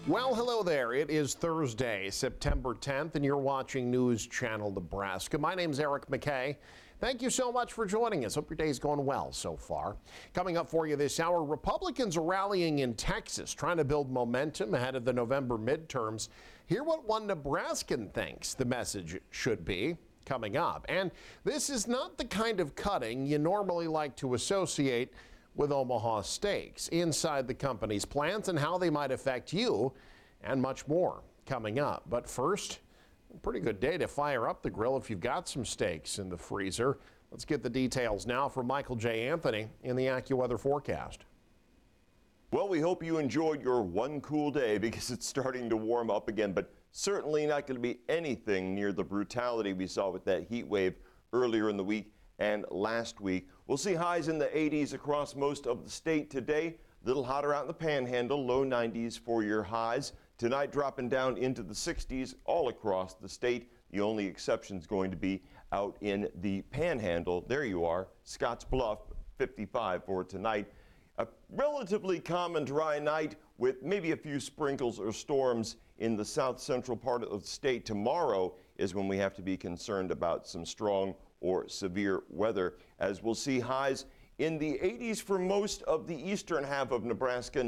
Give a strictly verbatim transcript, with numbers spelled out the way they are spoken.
Well, hello there. It is Thursday, September tenth, and you're watching News Channel Nebraska. My name's Eric McKay. Thank you so much for joining us. Hope your day's going well so far. Coming up for you this hour, Republicans are rallying in Texas, trying to build momentum ahead of the November midterms. Hear what one Nebraskan thinks the message should be. Coming up. And this is not the kind of cutting you normally like to associate with Omaha Steaks. Inside the company's plans and how they might affect you, and much more coming up. But first, a pretty good day to fire up the grill if you've got some steaks in the freezer. Let's get the details now from Michael J. Anthony in the AccuWeather forecast. Well, we hope you enjoyed your one cool day because it's starting to warm up again, but certainly not going to be anything near the brutality we saw with that heat wave earlier in the week and last week. We'll see highs in the eighties across most of the state today. A little hotter out in the Panhandle, low nineties for your highs. Tonight dropping down into the sixties all across the state. The only exception is going to be out in the Panhandle. There you are, Scotts Bluff, fifty-five for tonight. A relatively common dry night with maybe a few sprinkles or storms in the south central part of the state. Tomorrow is when we have to be concerned about some strong or severe weather, as we'll see highs in the eighties for most of the eastern half of Nebraska.